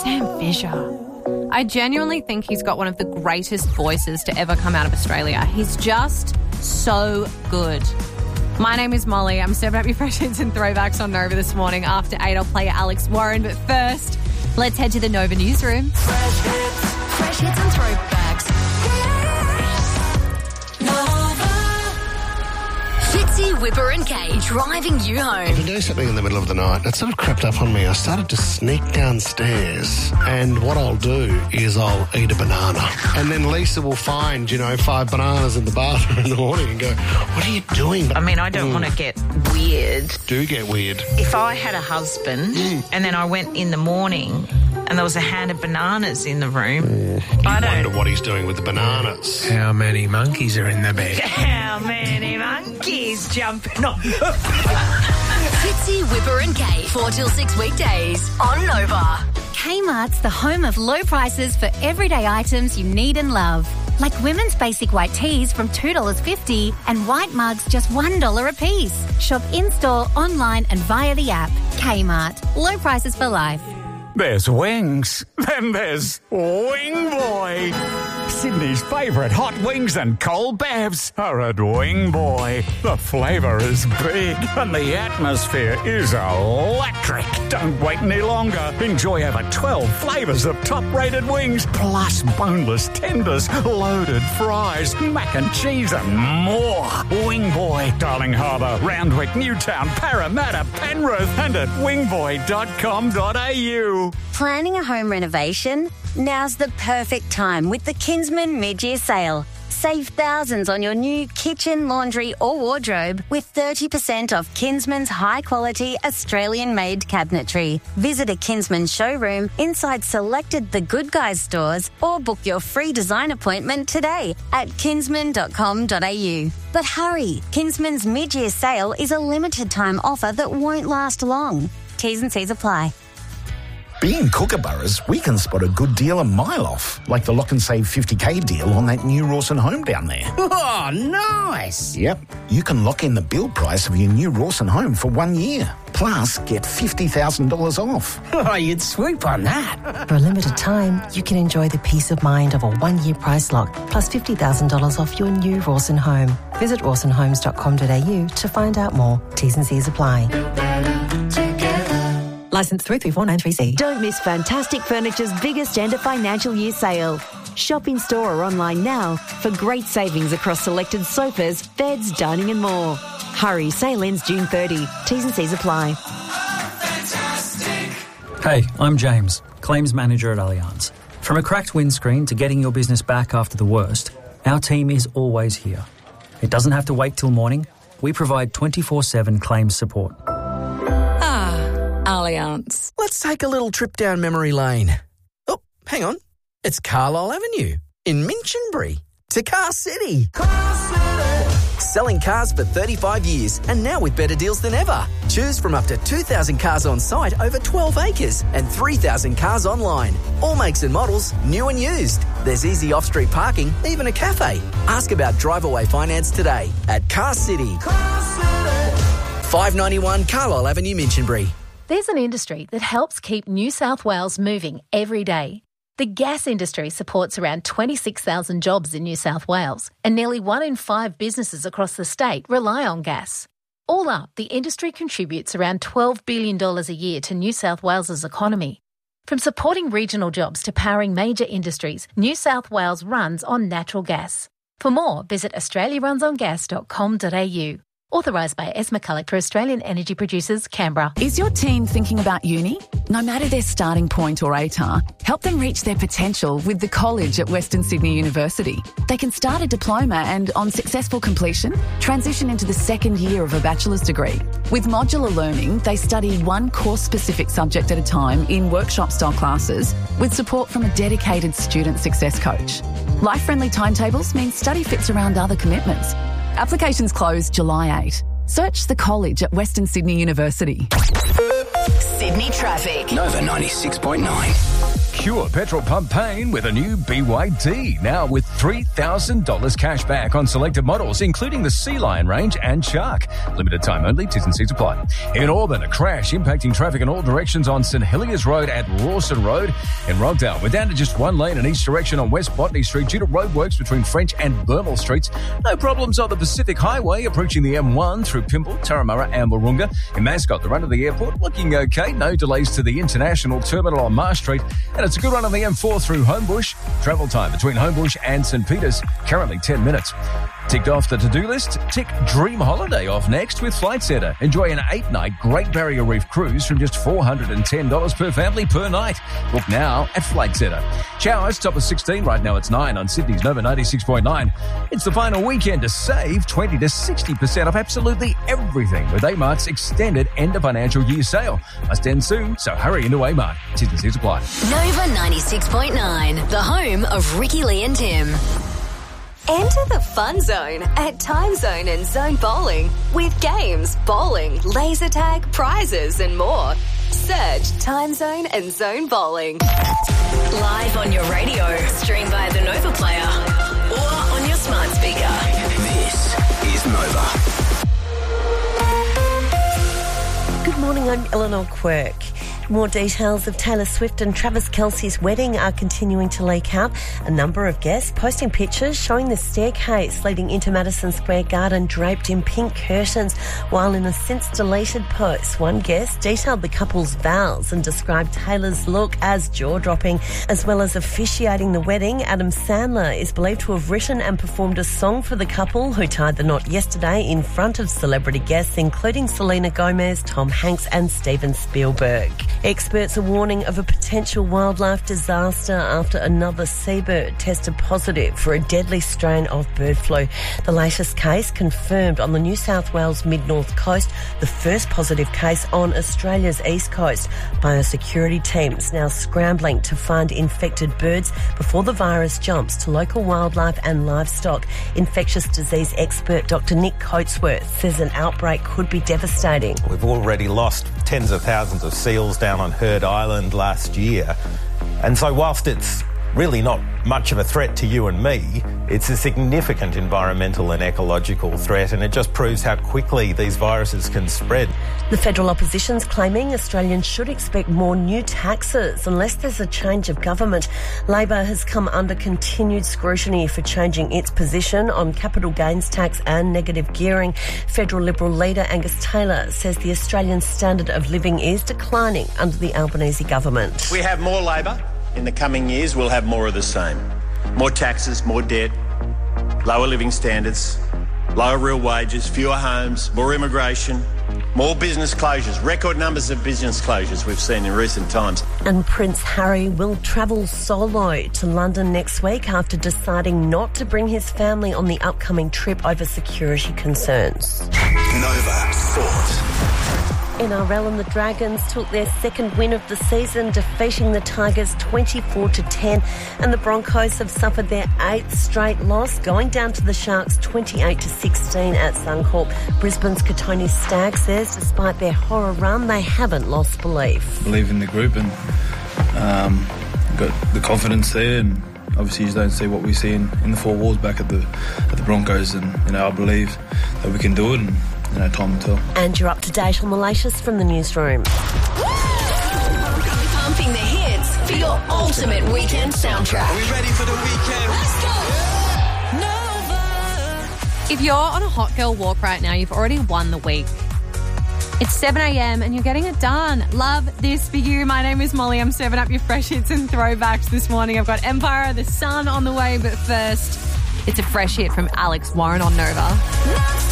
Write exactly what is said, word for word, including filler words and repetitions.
Sam Fisher. I genuinely think he's got one of the greatest voices to ever come out of Australia. He's just so good. My name is Molly. I'm serving up your fresh hits and throwbacks on Nova this morning. After eight, I'll play Alex Warren. But first, let's head to the Nova newsroom. Fresh hits, fresh hits and throwbacks. Fitzy, Whipper and Kay driving you home. To do something in the middle of the night, it sort of crept up on me. I started to sneak downstairs, and what I'll do is I'll eat a banana. And then Lisa will find, you know, five bananas in the bathroom in the morning and go, what are you doing? I mean, I don't mm. want to get weird. Do get weird. If I had a husband mm. and then I went in the morning and there was a hand of bananas in the room, mm. I you don't... wonder what he's doing with the bananas. How many monkeys are in the bed? How many monkeys jumping on the Fitzy, Whipper and Kay, four till six weekdays on Nova. Kmart's the home of low prices for everyday items you need and love. Like women's basic white tees from two dollars fifty and white mugs just one dollar a piece. Shop in-store, online and via the app. Kmart. Low prices for life. There's wings, then there's Wing Boy. Sydney's favourite hot wings and cold bevs are at Wing Boy. The flavour is big and the atmosphere is electric. Don't wait any longer. Enjoy over twelve flavours of top-rated wings, plus boneless tenders, loaded fries, mac and cheese and more. Wing Boy, Darling Harbour, Roundwick, Newtown, Parramatta, Penrith and at wingboy dot com dot a u. Planning a home renovation? Now's the perfect time with the Kinsman mid-year sale. Save thousands on your new kitchen, laundry or wardrobe with thirty percent off Kinsman's high-quality Australian-made cabinetry. Visit a Kinsman showroom inside selected The Good Guys stores or book your free design appointment today at kinsman dot com dot a u. But hurry, Kinsman's mid-year sale is a limited-time offer that won't last long. T's and C's apply. Being Kookaburras, we can spot a good deal a mile off, like the Lock and Save fifty K deal on that new Rawson home down there. Oh, nice! Yep, you can lock in the build price of your new Rawson home for one year, plus get fifty thousand dollars off. Oh, you'd swoop on that. For a limited time, you can enjoy the peace of mind of a one-year price lock, plus fifty thousand dollars off your new Rawson home. Visit rawson homes dot com dot a u to find out more. T's and C's apply. Licence three three four nine three C. Don't miss Fantastic Furniture's biggest end of financial year sale. Shop in store or online now for great savings across selected sofas, beds, dining and more. Hurry, sale ends June thirtieth. T's and C's apply. Hey, I'm James, Claims Manager at Allianz. From a cracked windscreen to getting your business back after the worst, our team is always here. It doesn't have to wait till morning. We provide twenty-four seven claims support. Allianz. Let's take a little trip down memory lane. Oh, hang on. It's Carlisle Avenue in Minchinbury to Car City. Car City. Selling cars for thirty-five years and now with better deals than ever. Choose from up to two thousand cars on site over twelve acres and three thousand cars online. All makes and models, new and used. There's easy off-street parking, even a cafe. Ask about drive-away finance today at Car City. Car City. five ninety-one Carlisle Avenue, Minchinbury. There's an industry that helps keep New South Wales moving every day. The gas industry supports around twenty-six thousand jobs in New South Wales, and nearly one in five businesses across the state rely on gas. All up, the industry contributes around twelve billion dollars a year to New South Wales's economy. From supporting regional jobs to powering major industries, New South Wales runs on natural gas. For more, visit australia runs on gas dot com dot a u. Authorised by S. McCulloch for Australian Energy Producers, Canberra. Is your teen thinking about uni? No matter their starting point or A T A R, help them reach their potential with the college at Western Sydney University. They can start a diploma and, on successful completion, transition into the second year of a bachelor's degree. With modular learning, they study one course-specific subject at a time in workshop-style classes with support from a dedicated student success coach. Life-friendly timetables mean study fits around other commitments. Applications close July eighth. Search the college at Western Sydney University. Sydney traffic. Nova ninety-six point nine. Cure petrol pump pain with a new B Y D, now with three thousand dollars cash back on selected models, including the Sea Lion range and Shark. Limited time only, T's and C's apply. In Auburn, a crash impacting traffic in all directions on St Heliers Road at Rawson Road. In Rockdale, we're down to just one lane in each direction on West Botany Street due to roadworks between French and Burmel Streets. No problems on the Pacific Highway approaching the M one through Pimble, Turramurra and Wahroonga. In Mascot, the run to the airport looking okay. No delays to the International Terminal on Marsh Street. And it's a good run on the M four through Homebush. Travel time between Homebush and St Peters, currently ten minutes. Ticked off the to-do list, tick Dream Holiday off next with Flight Centre. Enjoy an eight-night Great Barrier Reef cruise from just four hundred ten dollars per family per night. Book now at Flight Centre. Showers, top of sixteen, right now it's nine on Sydney's Nova ninety-six point nine. It's the final weekend to save twenty to sixty percent off absolutely everything with A-Mart's extended end of financial year sale. Must end soon, so hurry into A-Mart. T's and C's apply. Nova ninety-six point nine, the home of Ricky Lee and Tim. Enter the fun zone at Time Zone and Zone Bowling with games, bowling, laser tag, prizes and more. Search Time Zone and Zone Bowling. Live on your radio, stream via the Nova Player or on your smart speaker. This is Nova. Good morning, I'm Eleanor Quirk. More details of Taylor Swift and Travis Kelce's wedding are continuing to leak out. A number of guests posting pictures showing the staircase leading into Madison Square Garden draped in pink curtains, while in a since-deleted post, one guest detailed the couple's vows and described Taylor's look as jaw-dropping. As well as officiating the wedding, Adam Sandler is believed to have written and performed a song for the couple, who tied the knot yesterday in front of celebrity guests, including Selena Gomez, Tom Hanks and Steven Spielberg. Experts are warning of a potential wildlife disaster after another seabird tested positive for a deadly strain of bird flu. The latest case confirmed on the New South Wales mid-north coast, the first positive case on Australia's east coast. Biosecurity teams now scrambling to find infected birds before the virus jumps to local wildlife and livestock. Infectious disease expert Doctor Nick Coatsworth says an outbreak could be devastating. We've already lost tens of thousands of seals down on Heard Island last year. And so whilst it's really not much of a threat to you and me, it's a significant environmental and ecological threat, and it just proves how quickly these viruses can spread. The federal opposition's claiming Australians should expect more new taxes unless there's a change of government. Labor has come under continued scrutiny for changing its position on capital gains tax and negative gearing. Federal Liberal leader Angus Taylor says the Australian standard of living is declining under the Albanese government. We have more Labor. In the coming years, we'll have more of the same. More taxes, more debt, lower living standards, lower real wages, fewer homes, more immigration, more business closures, record numbers of business closures we've seen in recent times. And Prince Harry will travel solo to London next week after deciding not to bring his family on the upcoming trip over security concerns. Nova Sport. N R L and the Dragons took their second win of the season, defeating the Tigers twenty-four to ten, and the Broncos have suffered their eighth straight loss, going down to the Sharks twenty-eight to sixteen at Suncorp. Brisbane's Katoni Stagg says despite their horror run, they haven't lost belief. Believe in the group and um, got the confidence there, and obviously you don't see what we see in, in the four walls back at the at the Broncos, and you know I believe that we can do it, and you know time will tell. And you're up to date on the latest from the newsroom. Pumping the hits for your ultimate weekend soundtrack. Are we ready for the weekend? Let's go! If you're on a hot girl walk right now, you've already won the week. It's seven a.m. and you're getting it done. Love this for you. My name is Molly. I'm serving up your fresh hits and throwbacks this morning. I've got Empire of the Sun on the way, but first, it's a fresh hit from Alex Warren on Nova.